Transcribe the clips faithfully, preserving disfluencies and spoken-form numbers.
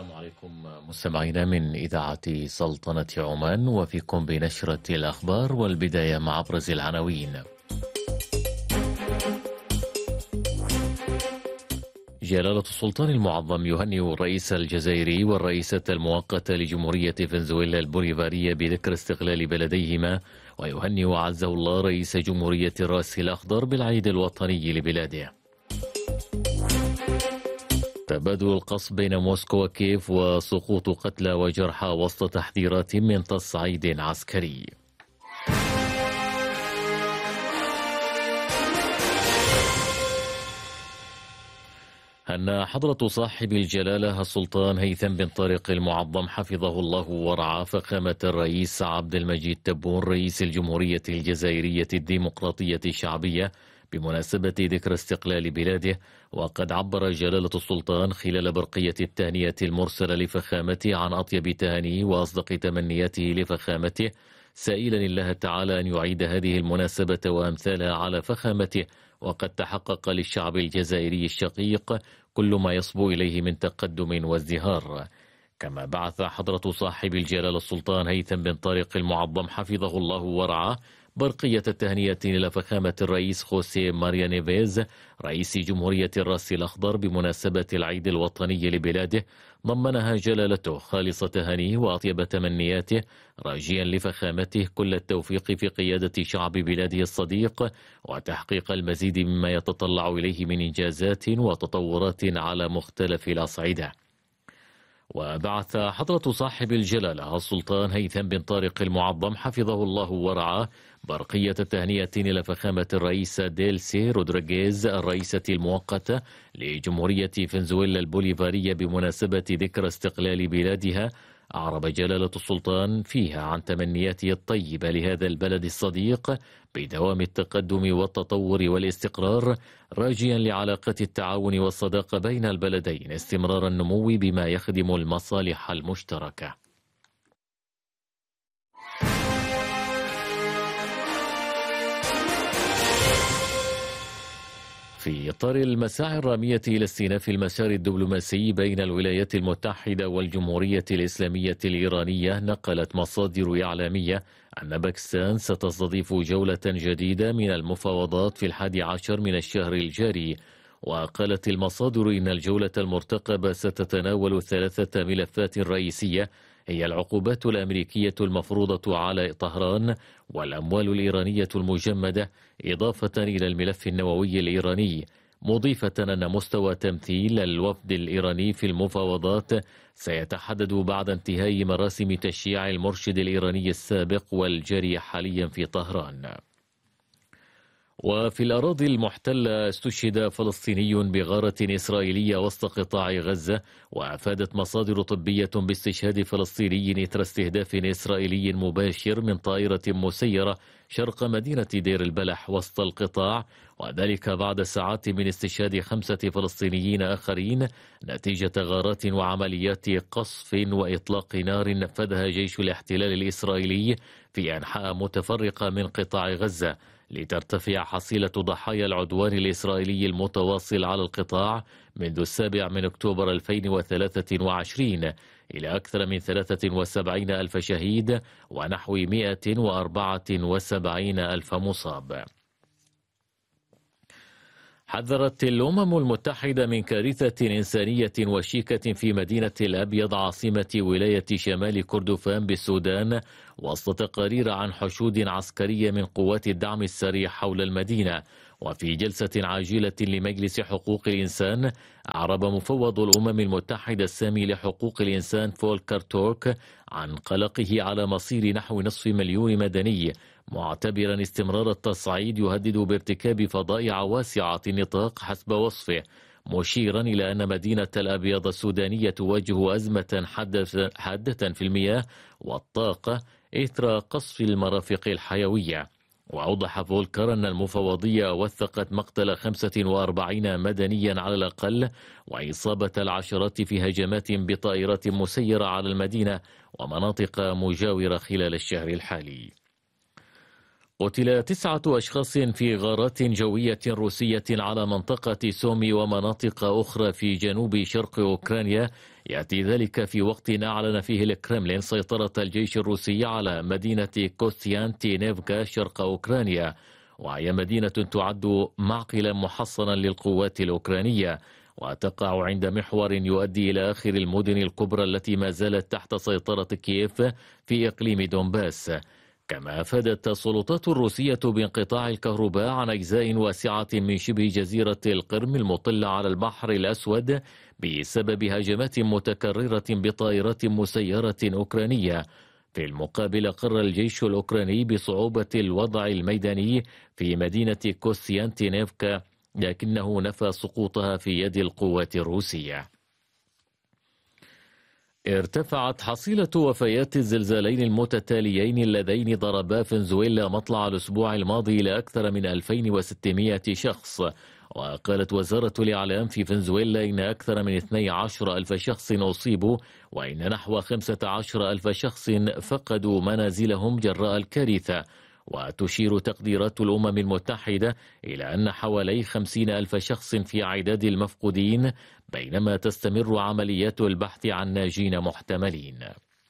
السلام عليكم مستمعينا من إذاعة سلطنة عمان، وفيكم بنشرة الأخبار، والبداية مع أبرز العناوين. جلالة السلطان المعظم يهنئ الرئيس الجزائري والرئيسة المؤقتة لجمهورية فنزويلا البوليفارية بذكرى استقلال بلديهما، ويهنئ عزه الله رئيس جمهورية الرأس الأخضر بالعيد الوطني لبلاده. تبادل القصف بين موسكو وكييف وسقوط قتلى وجرحى وسط تحذيرات من تصعيد عسكري. أن حضرة صاحب الجلالة السلطان هيثم بن طارق المعظم حفظه الله ورعاه فخامة الرئيس عبد المجيد تبون رئيس الجمهورية الجزائرية الديمقراطية الشعبية بمناسبة ذكرى استقلال بلاده، وقد عبر جلالة السلطان خلال برقية التهنئة المرسلة لفخامته عن أطيب تهانيه وأصدق تمنياته لفخامته، سائلا الله تعالى أن يعيد هذه المناسبة وأمثالها على فخامته، وقد تحقق للشعب الجزائري الشقيق كل ما يصبو إليه من تقدم وازدهار. كما بعث حضرة صاحب الجلالة السلطان هيثم بن طارق المعظم حفظه الله ورعاه برقية التهنئة إلى فخامة الرئيس خوسيه ماريا نيفيز رئيس جمهورية الرأس الأخضر بمناسبة العيد الوطني لبلاده، ضمنها جلالته خالص تهانيه وأطيب تمنياته، راجيا لفخامته كل التوفيق في قيادة شعب بلاده الصديق وتحقيق المزيد مما يتطلع إليه من إنجازات وتطورات على مختلف الأصعدة. وبعث حضرة صاحب الجلالة السلطان هيثم بن طارق المعظم حفظه الله ورعاه برقية التهنئة إلى فخامة الرئيس ديلسي رودريغيز الرئيسة المؤقتة لجمهورية فنزويلا البوليفارية بمناسبة ذكرى استقلال بلادها، أعرب جلالة السلطان فيها عن تمنياته الطيبة لهذا البلد الصديق بدوام التقدم والتطور والاستقرار، راجيا لعلاقة التعاون والصداقة بين البلدين استمرار النمو بما يخدم المصالح المشتركة. في إطار المساعي الرامية إلى استئناف المسار الدبلوماسي بين الولايات المتحدة والجمهورية الإسلامية الإيرانية، نقلت مصادر إعلامية أن باكستان ستستضيف جولة جديدة من المفاوضات في الحادي عشر من الشهر الجاري. وقالت المصادر إن الجولة المرتقبة ستتناول ثلاثة ملفات رئيسية، هي العقوبات الأمريكية المفروضة على طهران والأموال الإيرانية المجمدة، إضافة إلى الملف النووي الإيراني، مضيفة أن مستوى تمثيل الوفد الإيراني في المفاوضات سيتحدد بعد انتهاء مراسم تشييع المرشد الإيراني السابق والجاري حاليا في طهران. وفي الأراضي المحتلة استشهد فلسطيني بغارة إسرائيلية وسط قطاع غزة، وأفادت مصادر طبية باستشهاد فلسطيني إثر استهداف إسرائيلي مباشر من طائرة مسيرة شرق مدينة دير البلح وسط القطاع، وذلك بعد ساعات من استشهاد خمسة فلسطينيين آخرين نتيجة غارات وعمليات قصف وإطلاق نار نفذها جيش الاحتلال الإسرائيلي في أنحاء متفرقة من قطاع غزة، لترتفع حصيلة ضحايا العدوان الإسرائيلي المتواصل على القطاع منذ السابع من أكتوبر ألفين وثلاثة وعشرين إلى أكثر من ثلاثة وسبعين ألف شهيد ونحو مئة وأربعة وسبعين ألف مصاب. حذرت الأمم المتحدة من كارثة إنسانية وشيكة في مدينة الأبيض عاصمة ولاية شمال كردفان بالسودان، وسط تقارير عن حشود عسكرية من قوات الدعم السريع حول المدينة. وفي جلسة عاجلة لمجلس حقوق الإنسان، أعرب مفوض الأمم المتحدة السامي لحقوق الإنسان فولكر تورك عن قلقه على مصير نحو نصف مليون مدني، معتبرا استمرار التصعيد يهدد بارتكاب فظائع واسعة النطاق حسب وصفه، مشيرا إلى أن مدينة الأبيض السودانية تواجه أزمة حادة في المياه والطاقة إثر قصف المرافق الحيوية. وأوضح فولكر أن المفوضية وثقت مقتل خمسة وأربعين مدنيا على الأقل، وإصابة العشرات في هجمات بطائرات مسيرة على المدينة ومناطق مجاورة خلال الشهر الحالي. قتل تسعة أشخاص في غارات جوية روسية على منطقة سومي ومناطق أخرى في جنوب شرق أوكرانيا، يأتي ذلك في وقت أعلن فيه الكرملين سيطرة الجيش الروسي على مدينة كوستيانتينيفكا شرق أوكرانيا، وهي مدينة تعد معقلا محصنا للقوات الأوكرانية، وتقع عند محور يؤدي إلى آخر المدن الكبرى التي ما زالت تحت سيطرة كييف في إقليم دونباس. كما أفادت السلطات الروسية بانقطاع الكهرباء عن أجزاء واسعة من شبه جزيرة القرم المطلة على البحر الأسود بسبب هجمات متكررة بطائرات مسيرة أوكرانية. في المقابل أقر الجيش الأوكراني بصعوبة الوضع الميداني في مدينة كوستيانتينيفكا، لكنه نفى سقوطها في يد القوات الروسية. ارتفعت حصيلة وفيات الزلزالين المتتاليين اللذين ضربا فنزويلا مطلع الأسبوع الماضي إلى أكثر من ألفين وستمائة شخص. وقالت وزارة الإعلام في فنزويلا إن أكثر من اثني عشر ألف شخص أصيبوا، وإن نحو خمسة عشر ألف شخص فقدوا منازلهم جراء الكارثة. وتشير تقديرات الأمم المتحدة إلى أن حوالي خمسين ألف شخص في عداد المفقودين، بينما تستمر عمليات البحث عن ناجين محتملين.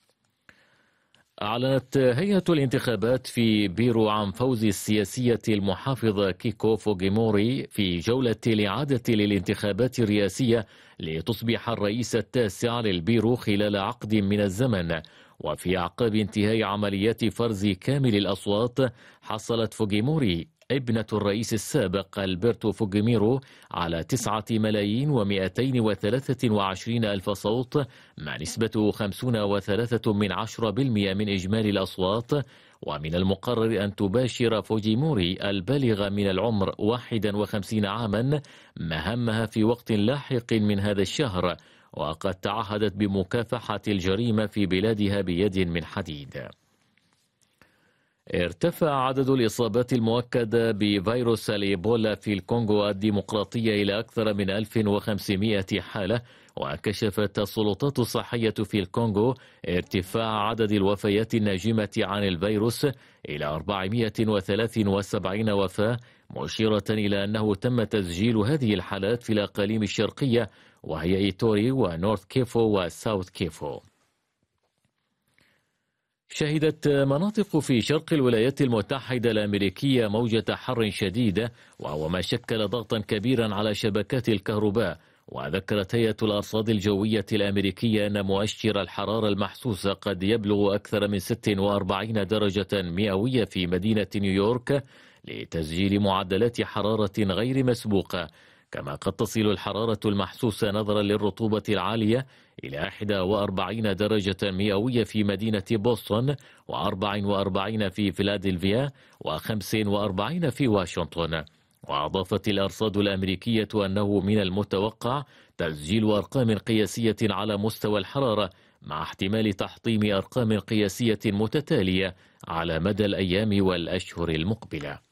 أعلنت هيئة الانتخابات في بيرو عن فوز السياسية المحافظة كيكو فوجيموري في جولة الإعادة للانتخابات الرئاسية لتصبح الرئيس التاسع للبيرو خلال عقد من الزمن. وفي أعقاب انتهاء عمليات فرز كامل الأصوات، حصلت فوجيموري ابنة الرئيس السابق ألبرتو فوجيميرو على تسعة ملايين ومئتين وثلاثة وعشرين ألف صوت، مع نسبة خمسين وثلاثة من عشرة بالمئة من إجمالي الأصوات. ومن المقرر أن تباشر فوجيموري البالغة من العمر واحد وخمسين عاما مهامها في وقت لاحق من هذا الشهر، وقد تعهدت بمكافحة الجريمة في بلادها بيد من حديد. ارتفع عدد الإصابات المؤكدة بفيروس الإيبولا في الكونغو الديمقراطية إلى أكثر من ألف وخمسمائة حالة، وكشفت السلطات الصحية في الكونغو ارتفاع عدد الوفيات الناجمة عن الفيروس إلى أربعمائة وثلاثة وسبعين وفاة، مشيرة إلى أنه تم تسجيل هذه الحالات في الأقاليم الشرقية وهي إيتوري ونورث كيفو وساوث كيفو. شهدت مناطق في شرق الولايات المتحدة الأمريكية موجة حر شديدة، وهو ما شكل ضغطا كبيرا على شبكات الكهرباء. وذكرت هيئة الأرصاد الجوية الأمريكية أن مؤشر الحرارة المحسوس قد يبلغ أكثر من ستة وأربعين درجة مئوية في مدينة نيويورك، لتسجيل معدلات حرارة غير مسبوقة. كما قد تصل الحرارة المحسوسة نظرا للرطوبة العالية إلى إحدى وأربعين درجة مئوية في مدينة بوسطن، وأربع وأربعين في فيلادلفيا، وخمس وأربعين في واشنطن. وأضافت الأرصاد الأمريكية أنه من المتوقع تسجيل أرقام قياسية على مستوى الحرارة، مع احتمال تحطيم أرقام قياسية متتالية على مدى الأيام والأشهر المقبلة.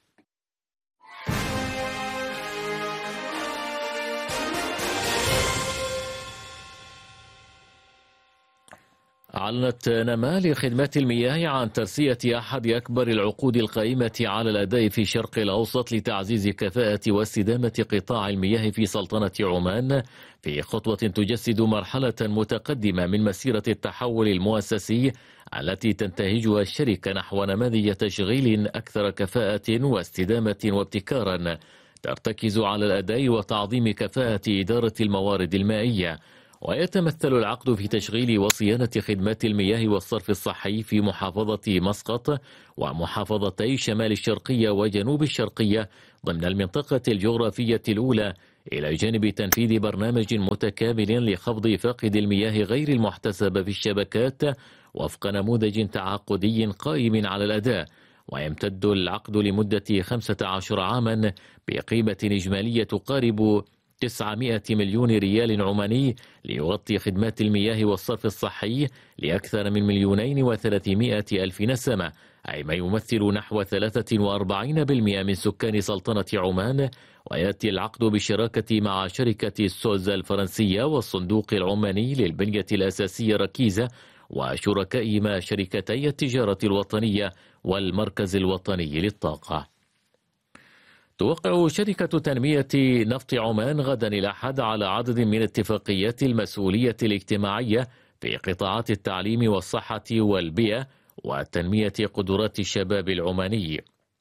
أعلنت نمال خدمات المياه عن ترسية أحد أكبر العقود القائمة على الأداء في الشرق الأوسط لتعزيز كفاءة واستدامة قطاع المياه في سلطنة عمان، في خطوة تجسد مرحلة متقدمة من مسيرة التحول المؤسسي التي تنتهجها الشركة نحو نماذج تشغيل أكثر كفاءة واستدامة وابتكارا، ترتكز على الأداء وتعظيم كفاءة إدارة الموارد المائية. ويتمثل العقد في تشغيل وصيانة خدمات المياه والصرف الصحي في محافظة مسقط ومحافظتي شمال الشرقية وجنوب الشرقية ضمن المنطقة الجغرافية الأولى، إلى جانب تنفيذ برنامج متكامل لخفض فاقد المياه غير المحتسب في الشبكات وفق نموذج تعاقدي قائم على الأداء. ويمتد العقد لمدة خمسة عشر عاما بقيمة إجمالية تقارب تسعمائة مليون ريال عماني، ليغطي خدمات المياه والصرف الصحي لأكثر من مليونين وثلاثمائة ألف نسمة، أي ما يمثل نحو ثلاثة وأربعين بالمئة من سكان سلطنة عمان. ويأتي العقد بالشراكة مع شركة سوز الفرنسية والصندوق العماني للبنية الأساسية ركيزة وشركائهما شركتي التجارة الوطنية والمركز الوطني للطاقة. توقع شركة تنمية نفط عمان غدا الأحد على عدد من اتفاقيات المسؤولية الاجتماعية في قطاعات التعليم والصحة والبيئة وتنمية قدرات الشباب العماني،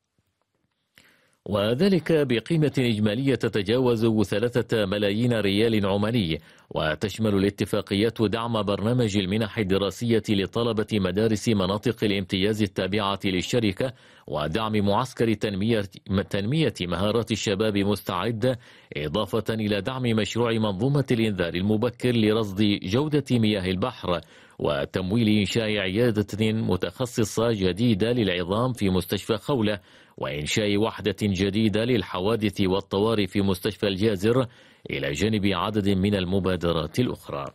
وذلك بقيمة إجمالية تتجاوز ثلاثة ملايين ريال عماني. وتشمل الاتفاقيات دعم برنامج المنح الدراسية لطلبة مدارس مناطق الامتياز التابعة للشركة، ودعم معسكر تنمية, تنمية مهارات الشباب مستعد، إضافة إلى دعم مشروع منظومة الإنذار المبكر لرصد جودة مياه البحر، وتمويل إنشاء عيادة متخصصة جديدة للعظام في مستشفى خولة، وإنشاء وحدة جديدة للحوادث والطوارئ في مستشفى الجازر، إلى جانب عدد من المبادرات الأخرى.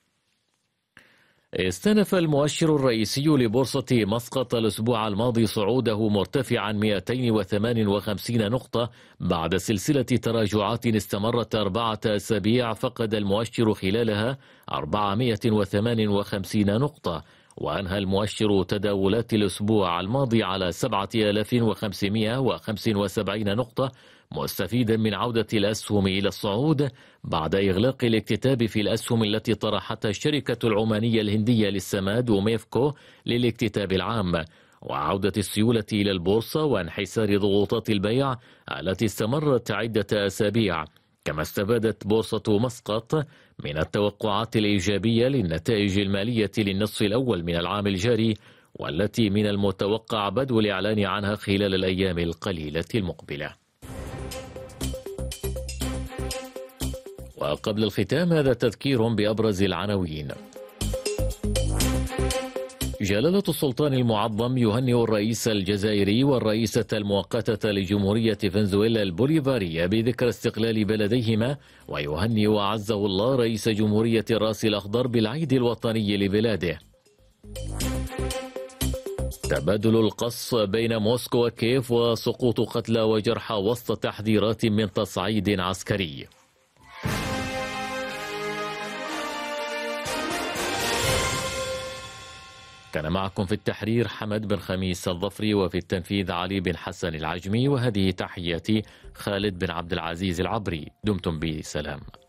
استنف المؤشر الرئيسي لبورصة مسقط الأسبوع الماضي صعوده مرتفعا مئتين وثمانية وخمسين نقطة بعد سلسلة تراجعات استمرت أربعة أسابيع، فقد المؤشر خلالها أربعمئة وثمانية وخمسين نقطة، وأنهى المؤشر تداولات الأسبوع الماضي على سبعة آلاف وخمسمئة وخمسة وسبعين نقطة، مستفيدا من عودة الأسهم إلى الصعود بعد إغلاق الاكتتاب في الأسهم التي طرحتها الشركة العمانية الهندية للسماد وميفكو للاكتتاب العام، وعودة السيولة إلى البورصة وانحسار ضغوطات البيع التي استمرت عدة أسابيع. كما استفادت بورصة مسقط من التوقعات الإيجابية للنتائج المالية للنصف الأول من العام الجاري، والتي من المتوقع بدء الإعلان عنها خلال الأيام القليلة المقبلة. وقبل الختام هذا تذكير بأبرز العناوين. جلالة السلطان المعظم يهنئ الرئيس الجزائري والرئيسة المؤقتة لجمهورية فنزويلا البوليفارية بذكرى استقلال بلديهما، ويهنئ أعزه الله رئيس جمهورية الرأس الأخضر بالعيد الوطني لبلاده. تبادل القصف بين موسكو وكييف وسقوط قتلى وجرحى وسط تحذيرات من تصعيد عسكري. كان معكم في التحرير حمد بن خميس الظفري، وفي التنفيذ علي بن حسن العجمي، وهذه تحياتي خالد بن عبد العزيز العبري. دمتم بسلام.